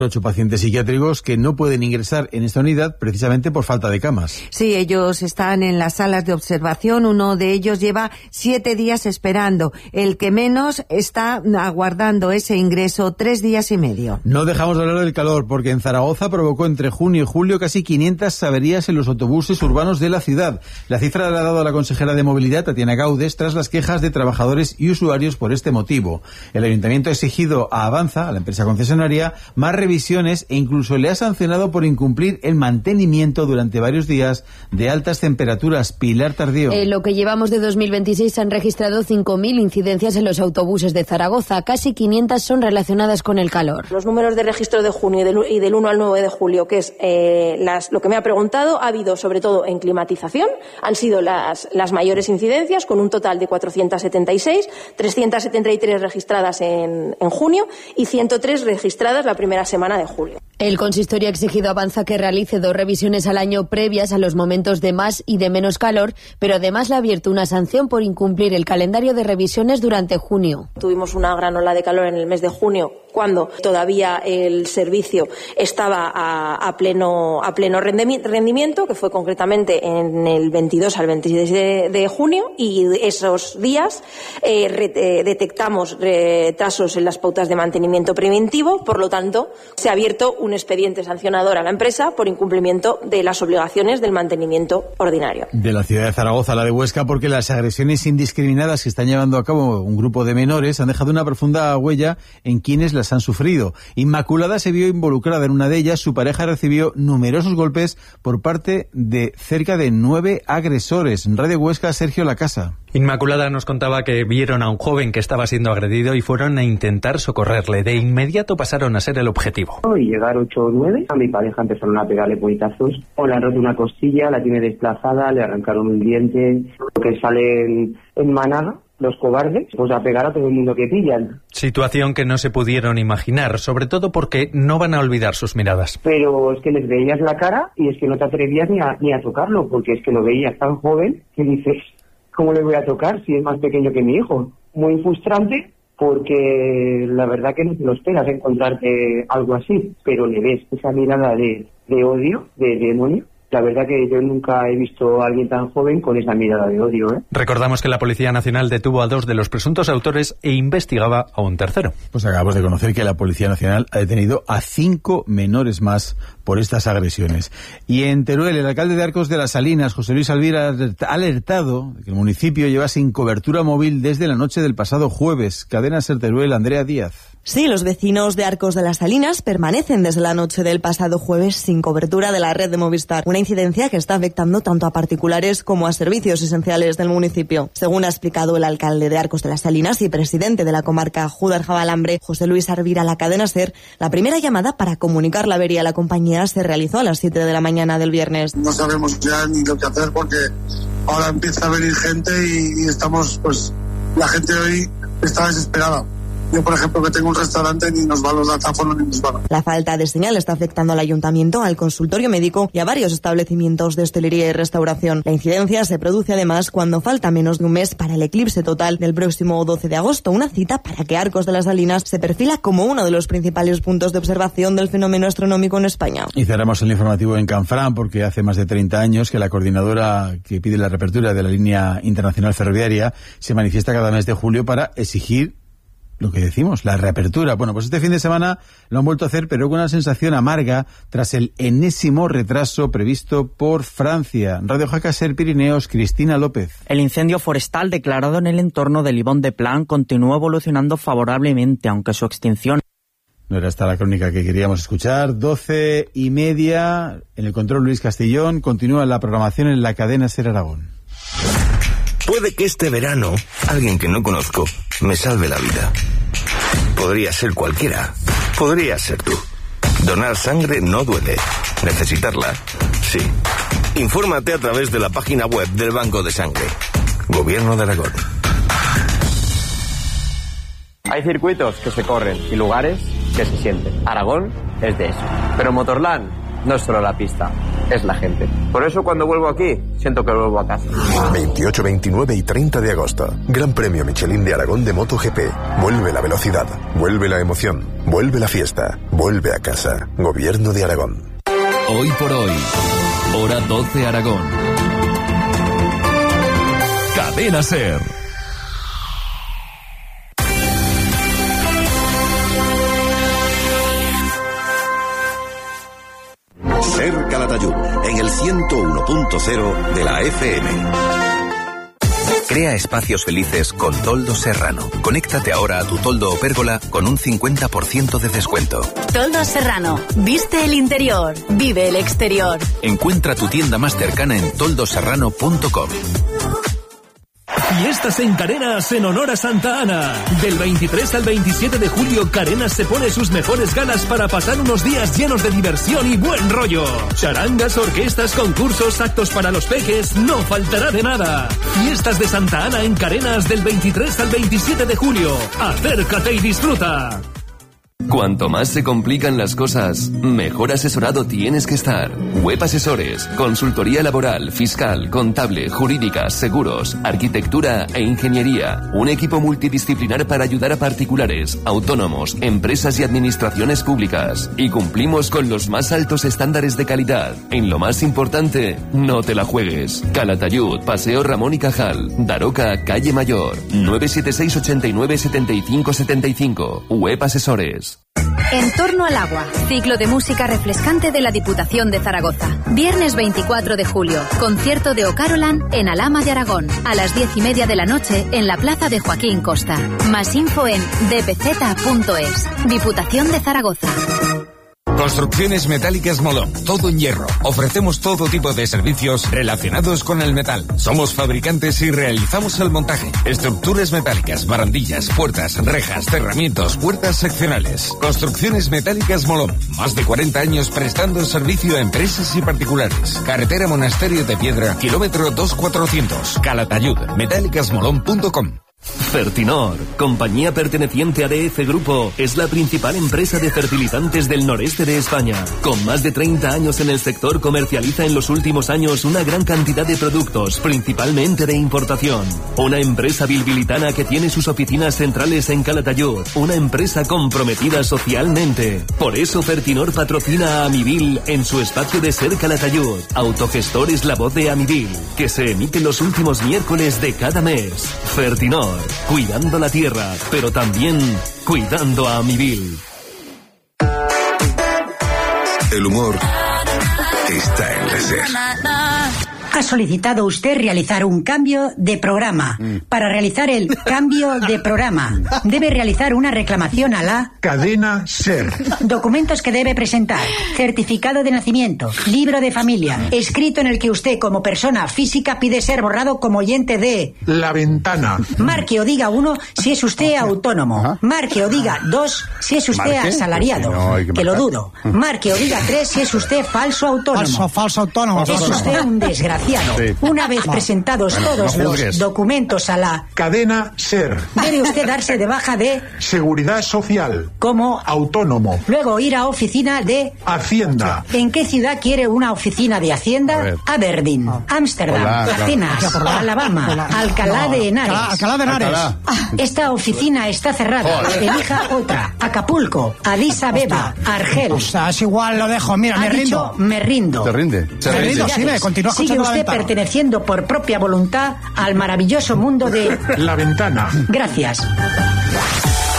8 pacientes psiquiátricos que no pueden ingresar en esta unidad precisamente por falta de camas. Sí, ellos están en las salas de observación. Uno de ellos lleva 7 días esperando. El que menos está aguardando ese ingreso 3 días y medio. No dejamos de hablar del calor, porque en Zaragoza provocó entre junio y julio casi 500 averías en los autobuses urbanos de la ciudad. La cifra la ha dado la consejera de Movilidad, Tatiana Gaudes, tras las quejas de trabajadores y usuarios por este motivo. El Ayuntamiento ha exigido a Avanza, a la empresa concesionaria, más revisiones e incluso le ha sancionado por incumplir el mantenimiento durante varios días de altas temperaturas. Pilar Tardío. En lo que llevamos de 2026 se han registrado 5.000 incidencias en los autobuses de Zaragoza. Casi 500 son relacionadas con el calor. Los números de registro de junio y del 1 al 9 de julio, que es lo que me ha preguntado, ha habido sobre todo en climatización, han sido las mayores incidencias, con un total de 476, 373 registradas en junio y 103 registradas la primera semana de julio. El consistorio ha exigido a Avanza que realice 2 revisiones al año previas a los momentos de más y de menos calor, pero además le ha abierto una sanción por incumplir el calendario de revisiones durante junio. Tuvimos una gran ola de calor en el mes de junio, cuando todavía el servicio estaba a pleno rendimiento, que fue concretamente en el 22 al 26 de junio, y esos días detectamos retrasos en las pautas de mantenimiento preventivo. Por lo tanto, se ha abierto un expediente sancionador a la empresa por incumplimiento de las obligaciones del mantenimiento ordinario. De la ciudad de Zaragoza a la de Huesca, porque las agresiones indiscriminadas que están llevando a cabo un grupo de menores han dejado una profunda huella en quienes las han sufrido. Inmaculada se vio involucrada en una de ellas. Su pareja recibió numerosos golpes por parte de cerca de 9 agresores. En Radio Huesca, Sergio Lacasa. Inmaculada nos contaba que vieron a un joven que estaba siendo agredido y fueron a intentar socorrerle. De inmediato pasaron a ser el objetivo. Y llegar 8 o 9, a mi pareja empezaron a pegarle puñetazos. O le han roto una costilla, la tiene desplazada, le arrancaron un diente. Lo que sale en manada, los cobardes, pues a pegar a todo el mundo que pillan. Situación que no se pudieron imaginar, sobre todo porque no van a olvidar sus miradas. Pero es que les veías la cara y es que no te atrevías ni a tocarlo, porque es que lo veías tan joven que dices, ¿cómo le voy a tocar si es más pequeño que mi hijo? Muy frustrante, porque la verdad que no te lo esperas encontrarte algo así, pero le ves esa mirada de odio, de demonio. La verdad que yo nunca he visto a alguien tan joven con esa mirada de odio, ¿eh? Recordamos que la Policía Nacional detuvo a 2 de los presuntos autores e investigaba a un tercero. Pues acabamos de conocer que la Policía Nacional ha detenido a 5 menores más por estas agresiones. Y en Teruel, el alcalde de Arcos de las Salinas, José Luis Alvira, ha alertado de que el municipio lleva sin cobertura móvil desde la noche del pasado jueves. Cadena Ser Teruel, Andrea Díaz. Sí, los vecinos de Arcos de las Salinas permanecen desde la noche del pasado jueves sin cobertura de la red de Movistar. Una incidencia que está afectando tanto a particulares como a servicios esenciales del municipio. Según ha explicado el alcalde de Arcos de las Salinas y presidente de la comarca Júdar-Jabalambre, José Luis Arvira, a la cadena SER, la primera llamada para comunicar la avería a la compañía se realizó a las 7 de la mañana del viernes. No sabemos ya ni lo que hacer porque ahora empieza a venir gente y estamos, pues, la gente hoy está desesperada. Yo, por ejemplo, que tengo un restaurante, ni nos van los datáfonos ni nos van. La falta de señal está afectando al ayuntamiento, al consultorio médico y a varios establecimientos de hostelería y restauración. La incidencia se produce además cuando falta menos de un mes para el eclipse total del próximo 12 de agosto, una cita para que Arcos de las Salinas se perfila como uno de los principales puntos de observación del fenómeno astronómico en España. Y cerramos el informativo en Canfrán, porque hace más de 30 años que la coordinadora que pide la reapertura de la línea internacional ferroviaria se manifiesta cada mes de julio para exigir lo que decimos, la reapertura. Bueno, pues este fin de semana lo han vuelto a hacer, pero con una sensación amarga tras el enésimo retraso previsto por Francia. Radio Jaca Ser Pirineos, Cristina López. El incendio forestal declarado en el entorno de Livón de Plan continúa evolucionando favorablemente, aunque su extinción... No era esta la crónica que queríamos escuchar. 12:30, en el control Luis Castellón. Continúa la programación en la cadena Ser Aragón. Puede que este verano alguien que no conozco me salve la vida. Podría ser cualquiera. Podría ser tú. Donar sangre no duele. Necesitarla, sí. Infórmate a través de la página web del Banco de Sangre. Gobierno de Aragón. Hay circuitos que se corren y lugares que se sienten. Aragón es de eso. Pero Motorland no es solo la pista. es la gente. Por eso cuando vuelvo aquí, siento que vuelvo a casa. 28, 29 y 30 de agosto. Gran Premio Michelin de Aragón de MotoGP. Vuelve la velocidad, vuelve la emoción, vuelve la fiesta, vuelve a casa. Gobierno de Aragón. Hoy por hoy, hora 12 Aragón. Cadena SER. SER Calatayud, en el 101.0 de la FM. Crea espacios felices con Toldos Serrano. Conéctate ahora a tu toldo o pérgola con un 50% de descuento. Toldos Serrano. Viste el interior. Vive el exterior. Encuentra tu tienda más cercana en toldoserrano.com. Fiestas en Carenas en honor a Santa Ana. Del 23 al 27 de julio, Carenas se pone sus mejores ganas para pasar unos días llenos de diversión y buen rollo. Charangas, orquestas, concursos, actos para los peques, no faltará de nada. Fiestas de Santa Ana en Carenas del 23 al 27 de julio. Acércate y disfruta. Cuanto más se complican las cosas, mejor asesorado tienes que estar. Web Asesores, consultoría laboral, fiscal, contable, jurídica, seguros, arquitectura e ingeniería. Un equipo multidisciplinar para ayudar a particulares, autónomos, empresas y administraciones públicas. Y cumplimos con los más altos estándares de calidad. En lo más importante, no te la juegues. Calatayud, Paseo Ramón y Cajal, Daroca, Calle Mayor, 976 89 75 75. Web Asesores. En torno al agua, ciclo de música refrescante de la Diputación de Zaragoza. Viernes 24 de julio, concierto de O'Carolan en Alhama de Aragón, a las 10:30 de la noche en la plaza de Joaquín Costa. Más info en dpz.es. Diputación de Zaragoza. Construcciones Metálicas Molón, todo en hierro. Ofrecemos todo tipo de servicios relacionados con el metal. Somos fabricantes y realizamos el montaje. Estructuras metálicas, barandillas, puertas, rejas, cerramientos, puertas seccionales. Construcciones Metálicas Molón, más de 40 años prestando servicio a empresas y particulares. Carretera Monasterio de Piedra, kilómetro 2400. Calatayud, metálicasmolón.com. Fertinor, compañía perteneciente a DF Grupo, es la principal empresa de fertilizantes del noreste de España. Con más de 30 años en el sector, comercializa en los últimos años una gran cantidad de productos, principalmente de importación. Una empresa bilbilitana que tiene sus oficinas centrales en Calatayud, una empresa comprometida socialmente. Por eso Fertinor patrocina a Amibil en su espacio de Ser Calatayud. Autogestor es la voz de Amibil, que se emite los últimos miércoles de cada mes. Fertinor, cuidando la tierra, pero también cuidando a Amibil. El humor está en la SER. Ha solicitado usted realizar un cambio de programa. Para realizar el cambio de programa, debe realizar una reclamación a la Cadena SER. Documentos que debe presentar: certificado de nacimiento, libro de familia, escrito en el que usted como persona física pide ser borrado como oyente de La Ventana. Marque o diga 1 si es usted autónomo. Marque o diga 2 si es usted asalariado. Que lo dudo. Marque o diga 3 si es usted falso autónomo. Falso autónomo. Es usted un desgraciado. Sí. Una vez presentados todos los documentos a la Cadena SER, debe usted darse de baja de Seguridad Social como autónomo. Luego ir a oficina de Hacienda. ¿En qué ciudad quiere una oficina de Hacienda? Aberdeen, Ámsterdam, Atenas, Alabama, Alcalá de Henares. Alcalá de Henares. Esta oficina está cerrada. Elija otra. Acapulco, Addis Abeba, Argel. O sea, es igual, lo dejo. Mira, me rindo. Me rindo. ¿Te rinde? Se rinde. Sí, continúa escuchando. Usted perteneciendo por propia voluntad al maravilloso mundo de La Ventana. Gracias.